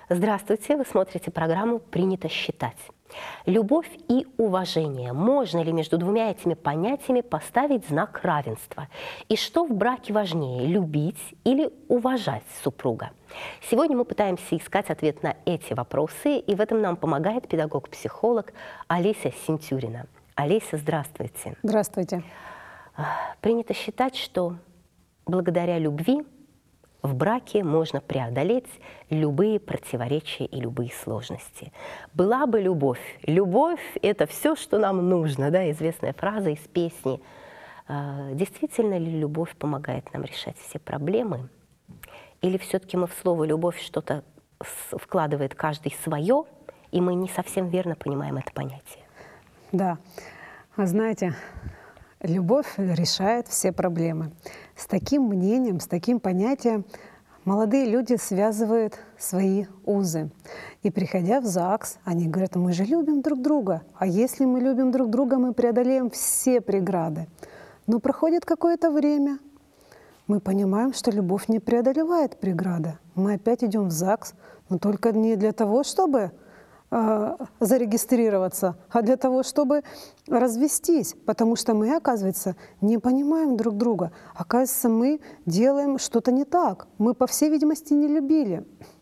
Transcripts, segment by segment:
Здравствуйте, вы смотрите программу «Принято считать». Любовь и уважение. Можно ли между двумя этими понятиями поставить знак равенства? И что в браке важнее, любить или уважать супруга? Сегодня мы пытаемся искать ответ на эти вопросы, и в этом нам помогает педагог-психолог Олеся Синтюрина. Олеся, здравствуйте. Здравствуйте. Принято считать, что благодаря любви в браке можно преодолеть любые противоречия и любые сложности. Была бы любовь. Любовь – это все, что нам нужно. Да? Известная фраза из песни. Действительно ли любовь помогает нам решать все проблемы? Или все-таки мы в слово «любовь» что-то вкладывает каждый свое, и мы не совсем верно понимаем это понятие? Да. Вы знаете, любовь решает все проблемы. С таким мнением, с таким понятием молодые люди связывают свои узы. И приходя в ЗАГС, они говорят: мы же любим друг друга. А если мы любим друг друга, мы преодолеем все преграды. Но проходит какое-то время, мы понимаем, что любовь не преодолевает преграды. Мы опять идем в ЗАГС, но только не для того, чтобы зарегистрироваться, а для того, чтобы развестись, потому что мы, оказывается, не понимаем друг друга. Оказывается, мы делаем что-то не так. Мы, по всей видимости, не любили.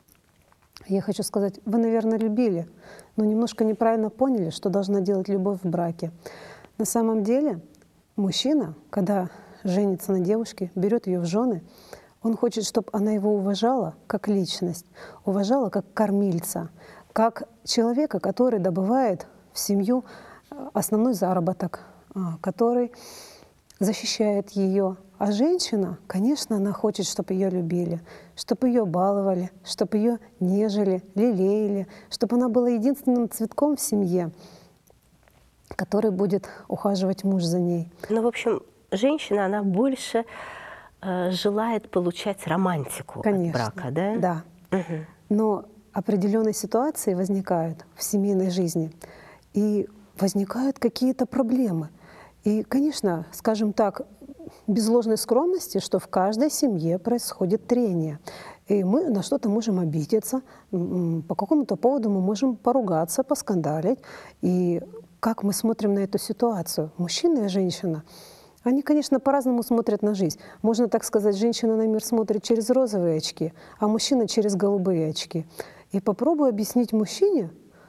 Я хочу сказать, вы, наверное, любили, но немножко неправильно поняли, что должна делать любовь в браке. На самом деле, мужчина, когда женится на девушке, берет ее в жены, он хочет, чтобы она его уважала как личность, уважала как кормильца, как человека, который добывает в семью основной заработок, который защищает ее. А женщина, конечно, она хочет, чтобы ее любили, чтобы ее баловали, чтобы ее нежели, лелеяли, чтобы она была единственным цветком в семье, который будет ухаживать муж за ней. Ну, в общем, женщина, она больше желает получать романтику, конечно, от брака, да? Да. Угу. Но определенные ситуации возникают в семейной жизни, и возникают какие-то проблемы. И, конечно, скажем так, без ложной скромности, что в каждой семье происходит трение. И мы на что-то можем обидеться, по какому-то поводу мы можем поругаться, поскандалить. И как мы смотрим на эту ситуацию? Мужчина и женщина, они, конечно, по-разному смотрят на жизнь. Можно так сказать, женщина на мир смотрит через розовые очки, а мужчина через голубые очки. И попробуй объяснить мужчине,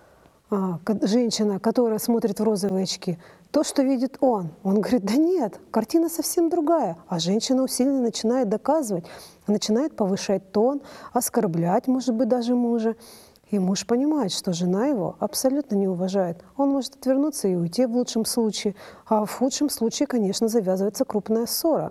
женщина, которая смотрит в розовые очки, то, что видит он. Он говорит: да нет, картина совсем другая. А женщина усиленно начинает доказывать, начинает повышать тон, оскорблять, может быть, даже мужа. И муж понимает, что жена его абсолютно не уважает. Он может отвернуться и уйти в лучшем случае, а в худшем случае, конечно, завязывается крупная ссора.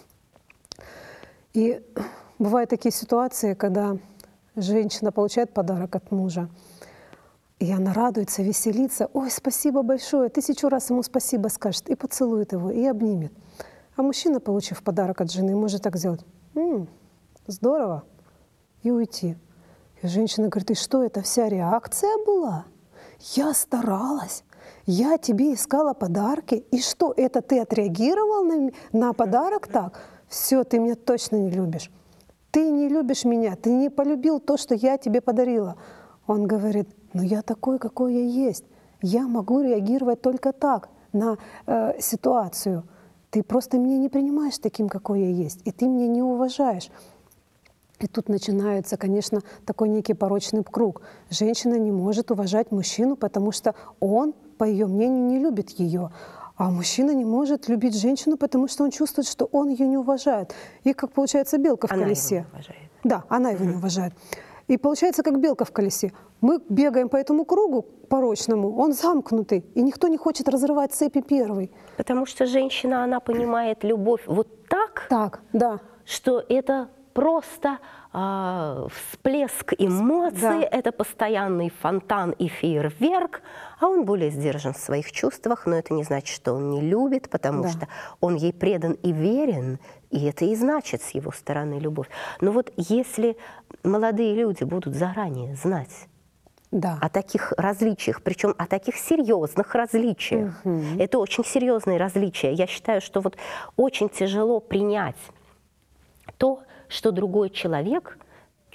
И бывают такие ситуации, когда женщина получает подарок от мужа, и она радуется, веселится. Ой, спасибо большое, 1000 раз ему спасибо скажет, и поцелует его, и обнимет. А мужчина, получив подарок от жены, может так сделать: здорово, и уйти. И женщина говорит: и что, это вся реакция была? Я старалась, я тебе искала подарки, и что, это ты отреагировал на подарок так? Все, ты меня точно не любишь. Ты не любишь меня, ты не полюбил то, что я тебе подарила. Он говорит: ну я такой, какой я есть. Я могу реагировать только так на ситуацию. Ты просто меня не принимаешь таким, какой я есть, и ты меня не уважаешь. И тут начинается, конечно, такой некий порочный круг. Женщина не может уважать мужчину, потому что он, по ее мнению, не любит ее. А мужчина не может любить женщину, потому что он чувствует, что он ее не уважает. И как получается белка в колесе. Она его не уважает. Да, она его не уважает. И получается, как белка в колесе. Мы бегаем по этому кругу порочному, он замкнутый, и никто не хочет разрывать цепи первый. Потому что женщина, она понимает любовь вот так, да, что это просто всплеск эмоций, да. Это постоянный фонтан и фейерверк, а он более сдержан в своих чувствах, но это не значит, что он не любит, потому что он ей предан и верен, и это и значит с его стороны любовь. Но вот если молодые люди будут заранее знать о таких различиях, причем о таких серьезных различиях, это очень серьезные различия. Я считаю, что вот очень тяжело принять то, что другой человек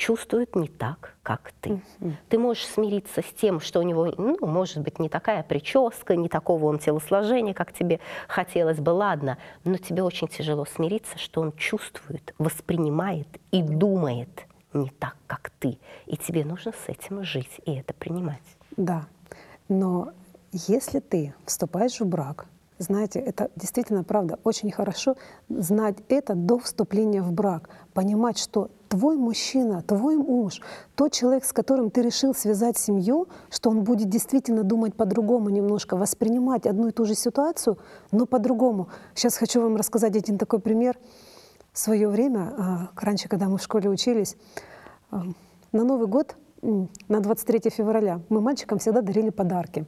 чувствует не так, как ты. Ты можешь смириться с тем, что у него, ну, может быть, не такая прическа, не такого он телосложения, как тебе хотелось бы, ладно, но тебе очень тяжело смириться, что он чувствует, воспринимает и думает не так, как ты. И тебе нужно с этим жить и это принимать. Да, но если ты вступаешь в брак, знаете, это действительно, правда, очень хорошо знать это до вступления в брак, понимать, что твой мужчина, твой муж, тот человек, с которым ты решил связать семью, что он будет действительно думать по-другому немножко, воспринимать одну и ту же ситуацию, но по-другому. Сейчас хочу вам рассказать один такой пример. В свое время, раньше, когда мы в школе учились, на Новый год, на 23 февраля, мы мальчикам всегда дарили подарки.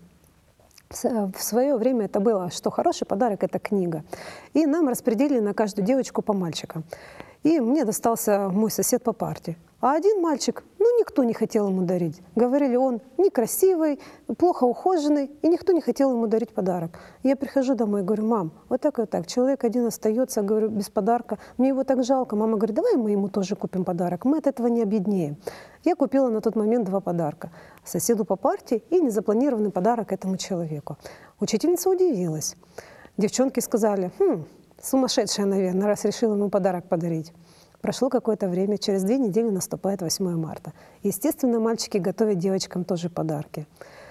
В свое время это было, что хороший подарок — это книга. И нам распределили на каждую девочку по мальчикам. И мне достался мой сосед по парте. А один мальчик, ну, никто не хотел ему дарить. Говорили, он некрасивый, плохо ухоженный, и никто не хотел ему дарить подарок. Я прихожу домой и говорю: мам, вот так и вот так, человек один остается, говорю, без подарка, мне его так жалко. Мама говорит: давай мы ему тоже купим подарок, мы от этого не обеднеем. Я купила на тот момент 2 подарка: соседу по парте и незапланированный подарок этому человеку. Учительница удивилась. Девчонки сказали: сумасшедшая, наверное, раз решила ему подарок подарить. Прошло какое-то время, через 2 недели наступает 8 марта. Естественно, мальчики готовят девочкам тоже подарки.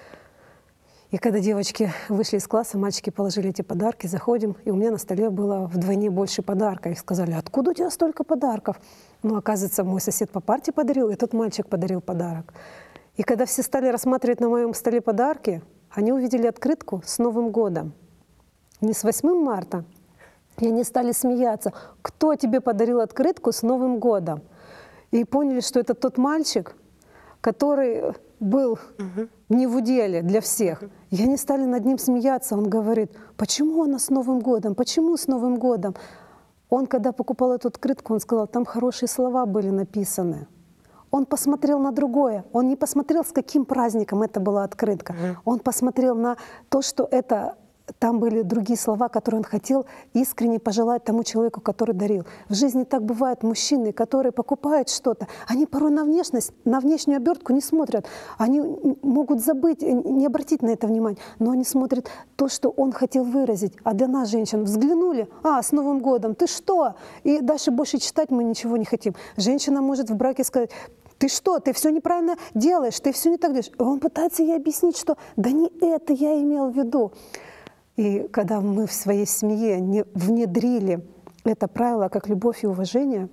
И когда девочки вышли из класса, мальчики положили эти подарки, заходим, и у меня на столе было вдвойне больше подарка. И сказали: откуда у тебя столько подарков? Ну, оказывается, мой сосед по парте подарил, и тот мальчик подарил подарок. И когда все стали рассматривать на моем столе подарки, они увидели открытку с Новым годом. Не с 8 марта. И они стали смеяться: кто тебе подарил открытку с Новым годом? И поняли, что это тот мальчик, который был не в уделе для всех. И они стали над ним смеяться. Он говорит: почему она с Новым годом? Почему с Новым годом? Он, когда покупал эту открытку, он сказал, там хорошие слова были написаны. Он посмотрел на другое. Он не посмотрел, с каким праздником это была открытка. Он посмотрел на то, что это... Там были другие слова, которые он хотел искренне пожелать тому человеку, который дарил. В жизни так бывает: мужчины, которые покупают что-то, они порой на внешность, на внешнюю обертку не смотрят. Они могут забыть, не обратить на это внимание, но они смотрят то, что он хотел выразить. А для нас, женщин, взглянули: с Новым годом, ты что? И дальше больше читать мы ничего не хотим. Женщина может в браке сказать: ты что, ты все неправильно делаешь, ты все не так делаешь. И он пытается ей объяснить, что да не это я имел в виду. И когда мы в своей семье не внедрили это правило как любовь и уважение,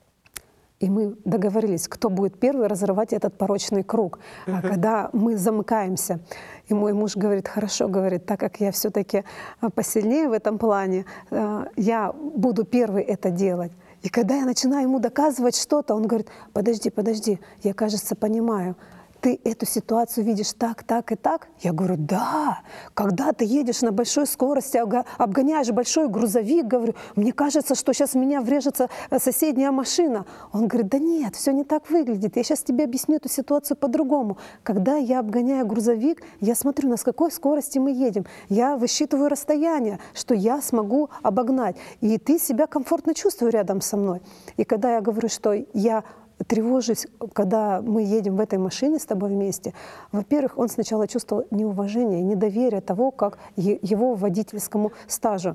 и мы договорились, кто будет первый разрывать этот порочный круг. А когда мы замыкаемся, и мой муж говорит: хорошо, говорит, так как я все-таки посильнее в этом плане, я буду первый это делать. И когда я начинаю ему доказывать что-то, он говорит: подожди, я, кажется, понимаю. Ты эту ситуацию видишь так, так и так? Я говорю: да. Когда ты едешь на большой скорости, обгоняешь большой грузовик, говорю, мне кажется, что сейчас в меня врежется соседняя машина. Он говорит: да нет, все не так выглядит. Я сейчас тебе объясню эту ситуацию по-другому. Когда я обгоняю грузовик, я смотрю, на с какой скорости мы едем. Я высчитываю расстояние, что я смогу обогнать. И ты себя комфортно чувствуешь рядом со мной. И когда я говорю, что я тревожусь, когда мы едем в этой машине с тобой вместе, во-первых, он сначала чувствовал неуважение, недоверие того, как его водительскому стажу.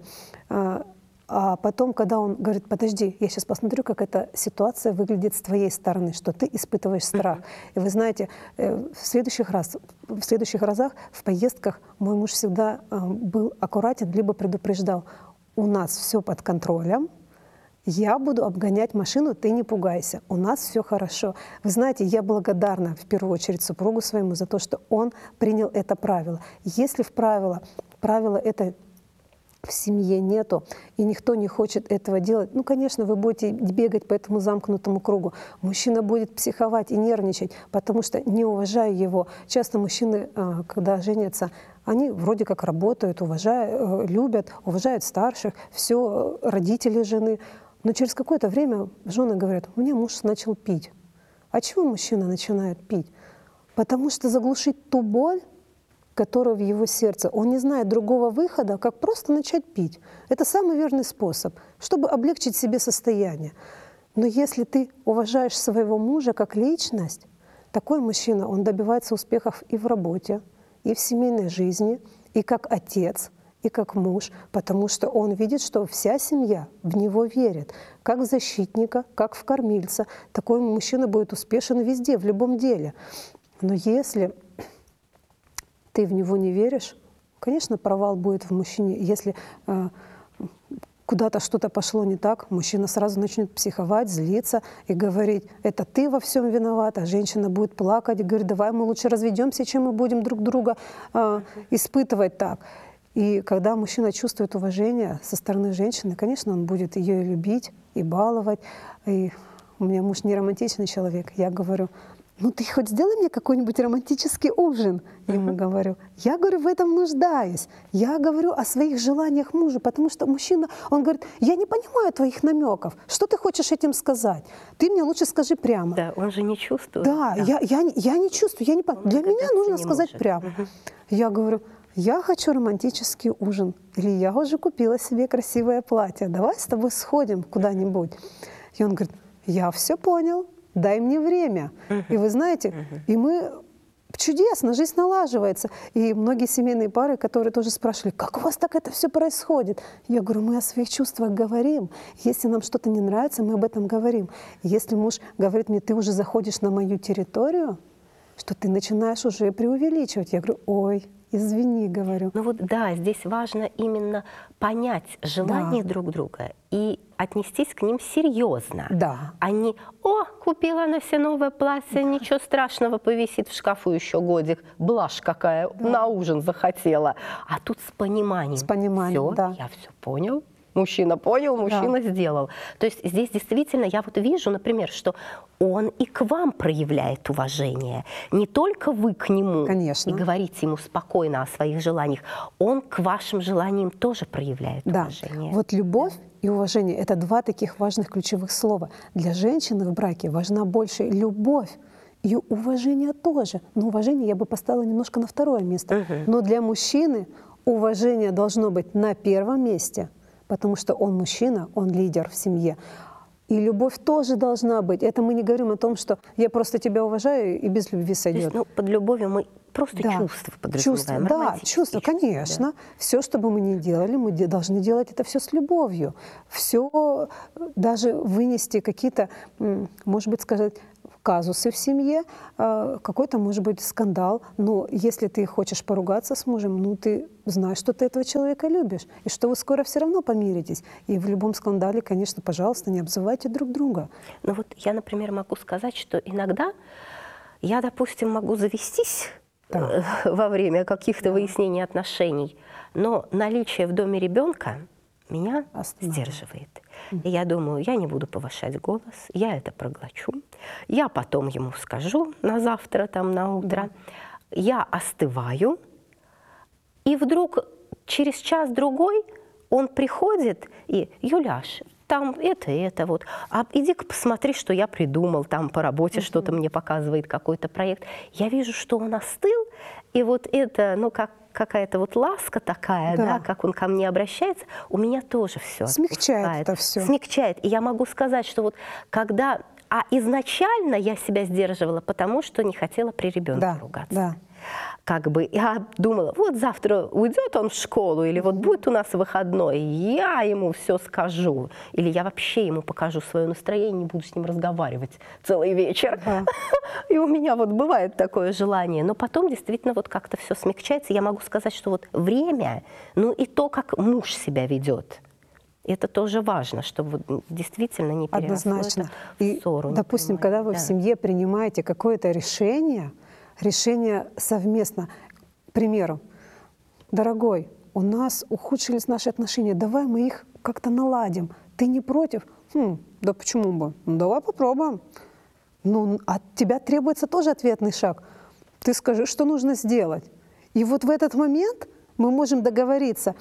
А потом, когда он говорит: подожди, я сейчас посмотрю, как эта ситуация выглядит с твоей стороны, что ты испытываешь страх. И вы знаете, в следующих разах в поездках мой муж всегда был аккуратен, либо предупреждал: у нас все под контролем, я буду обгонять машину, ты не пугайся, у нас все хорошо. Вы знаете, я благодарна в первую очередь супругу своему за то, что он принял это правило. Если в правило это в семье нету, и никто не хочет этого делать, ну, конечно, вы будете бегать по этому замкнутому кругу. Мужчина будет психовать и нервничать, потому что не уважая его. Часто мужчины, когда женятся, они вроде как работают, любят, уважают старших, все, родители жены. Но через какое-то время жены говорят: у меня муж начал пить. А чего мужчина начинает пить? Потому что заглушить ту боль, которая в его сердце, он не знает другого выхода, как просто начать пить. Это самый верный способ, чтобы облегчить себе состояние. Но если ты уважаешь своего мужа как личность, такой мужчина, он добивается успехов и в работе, и в семейной жизни, и как отец, и как муж, потому что он видит, что вся семья в него верит, как в защитника, как в кормильца. Такой мужчина будет успешен везде, в любом деле. Но если ты в него не веришь, конечно, провал будет в мужчине. Если куда-то что-то пошло не так, мужчина сразу начнет психовать, злиться и говорить: это ты во всем виновата. Женщина будет плакать и говорит: давай мы лучше разведемся, чем мы будем друг друга испытывать так. И когда мужчина чувствует уважение со стороны женщины, конечно, он будет ее любить и баловать. И у меня муж не романтичный человек. Я говорю: ну ты хоть сделай мне какой-нибудь романтический ужин. Ему говорю. Я говорю, в этом нуждаюсь. Я говорю о своих желаниях мужа, потому что мужчина, он говорит: я не понимаю твоих намеков. Что ты хочешь этим сказать? Ты мне лучше скажи прямо. Да, он же не чувствует. Да, да. Я не чувствую, я не понимаю. Для меня нужно сказать может. Прямо. Я говорю: я хочу романтический ужин. Или я уже купила себе красивое платье. Давай с тобой сходим куда-нибудь. И он говорит: я все понял. Дай мне время. И вы знаете, и мы чудесно, жизнь налаживается. И многие семейные пары, которые тоже спрашивали: как у вас так это все происходит? Я говорю: мы о своих чувствах говорим. Если нам что-то не нравится, мы об этом говорим. Если муж говорит мне: ты уже заходишь на мою территорию, что ты начинаешь уже преувеличивать. Я говорю: ой, извини, говорю. Ну вот да, здесь важно именно понять желания друг друга и отнестись к ним серьезно. Да. А не: о, купила она себе новое платье, ничего страшного, повисит в шкафу еще годик, блажь какая, на ужин захотела. А тут с пониманием. С пониманием, всё, да. Я все понял. Мужчина понял, мужчина сделал. То есть здесь действительно я вот вижу, например, что он и к вам проявляет уважение. Не только вы к нему Конечно. и говорите ему спокойно о своих желаниях, он к вашим желаниям тоже проявляет уважение. Вот любовь и уважение — это два таких важных ключевых слова. Для женщины в браке важна больше любовь. И уважение тоже. Но уважение я бы поставила немножко на второе место. Но для мужчины уважение должно быть на первом месте, потому что он мужчина, он лидер в семье. И любовь тоже должна быть. Это мы не говорим о том, что я просто тебя уважаю и без любви сойдет. То есть, под любовью мы просто чувства подразумеваем. Да, чувства, конечно. Да. Все, что бы мы ни делали, мы должны делать это все с любовью. Все, даже вынести какие-то, может быть, сказать, казусы в семье, какой-то, может быть, скандал. Но если ты хочешь поругаться с мужем, ну ты знаешь, что ты этого человека любишь, и что вы скоро все равно помиритесь. И в любом скандале, конечно, пожалуйста, не обзывайте друг друга. Ну вот я, например, могу сказать, что иногда я, допустим, могу завестись во время каких-то выяснений отношений, но наличие в доме ребенка меня сдерживает. И я думаю, я не буду повышать голос, я это проглочу. Я потом ему скажу на завтра, там, на утро. Я остываю, и вдруг через час-другой он приходит и: Юляш, там это вот, а иди-ка посмотри, что я придумал, там по работе что-то мне показывает, какой-то проект. Я вижу, что он остыл, и вот это, ну, как какая-то вот ласка такая, да, как он ко мне обращается, у меня тоже все смягчает это все. Смягчает. И я могу сказать, что вот когда... А изначально я себя сдерживала, потому что не хотела при ребенке ругаться. Да. Как бы я думала, вот завтра уйдет он в школу, или вот будет у нас выходной, я ему все скажу, или я вообще ему покажу свое настроение, не буду с ним разговаривать целый вечер. И у меня вот бывает такое желание, но потом действительно вот как-то все смягчается. Я могу сказать, что вот время, ну и то, как муж себя ведет, это тоже важно, чтобы действительно не переросло это в ссору. Допустим, когда вы в семье принимаете какое-то решение совместно. К примеру: дорогой, у нас ухудшились наши отношения, давай мы их как-то наладим. Ты не против? Да почему бы? Ну, давай попробуем. Ну, от тебя требуется тоже ответный шаг. Ты скажи, что нужно сделать. И вот в этот момент мы можем договориться.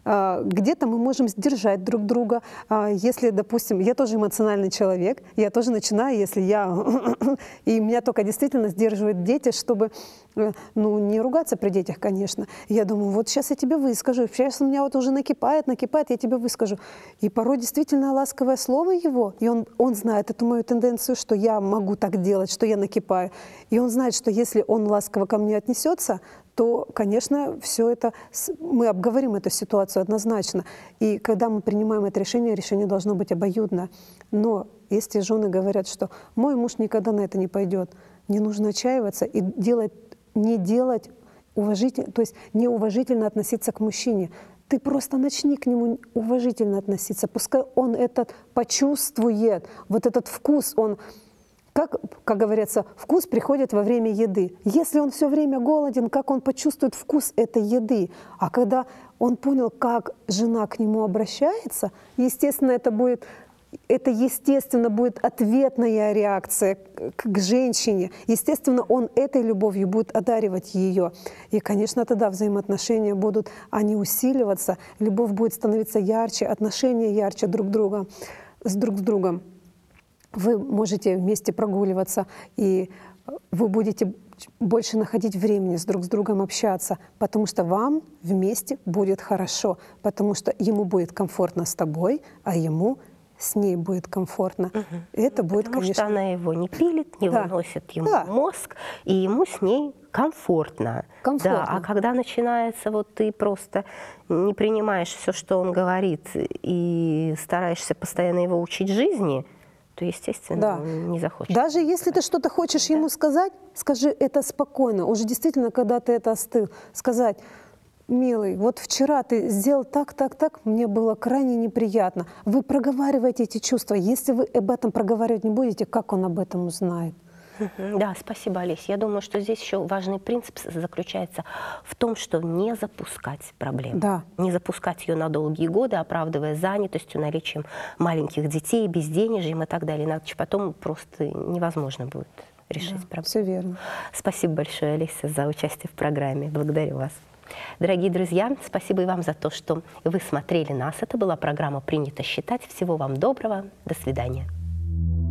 Где-то мы можем сдержать друг друга. Если, допустим, я тоже эмоциональный человек, я тоже начинаю, если я... И меня только действительно сдерживают дети, чтобы ну, не ругаться при детях, конечно. Я думаю, вот сейчас я тебе выскажу, сейчас у меня вот уже накипает, я тебе выскажу. И порой действительно ласковое слово его, и он знает эту мою тенденцию, что я могу так делать, что я накипаю. И он знает, что если он ласково ко мне отнесется, то, конечно, все это, мы обговорим эту ситуацию однозначно. И когда мы принимаем это решение должно быть обоюдно. Но если жены говорят, что мой муж никогда на это не пойдет, не нужно отчаиваться и не делать уважительно, то есть неуважительно относиться к мужчине. Ты просто начни к нему уважительно относиться. Пускай он это почувствует, вот этот вкус, он... Как говорится, вкус приходит во время еды. Если он все время голоден, как он почувствует вкус этой еды? А когда он понял, как жена к нему обращается, естественно, это естественно будет ответная реакция к женщине. Естественно, он этой любовью будет одаривать ее. И, конечно, тогда взаимоотношения будут, они усиливаться, любовь будет становиться ярче, отношения ярче друг с другом. Вы можете вместе прогуливаться, и вы будете больше находить времени друг с другом общаться, потому что вам вместе будет хорошо, потому что ему будет комфортно с тобой, а ему с ней будет комфортно. Это будет, потому конечно... что она его не пилит, не выносит ему мозг, и ему с ней комфортно. Да, а когда начинается, вот ты просто не принимаешь все, что он говорит, и стараешься постоянно его учить жизни, то, естественно, он не захочет. Даже если ты что-то хочешь ему сказать, скажи это спокойно. Уже действительно, когда ты это остыл, сказать: милый, вот вчера ты сделал так, мне было крайне неприятно. Вы проговариваете эти чувства. Если вы об этом проговаривать не будете, как он об этом узнает? Да, спасибо, Олесь. Я думаю, что здесь еще важный принцип заключается в том, что не запускать проблему. Да. Не запускать ее на долгие годы, оправдывая занятостью, наличием маленьких детей, безденежьем и так далее. Иначе потом просто невозможно будет решить проблему. Все верно. Спасибо большое, Олеся, за участие в программе. Благодарю вас. Дорогие друзья, спасибо и вам за то, что вы смотрели нас. Это была программа «Принято считать». Всего вам доброго. До свидания.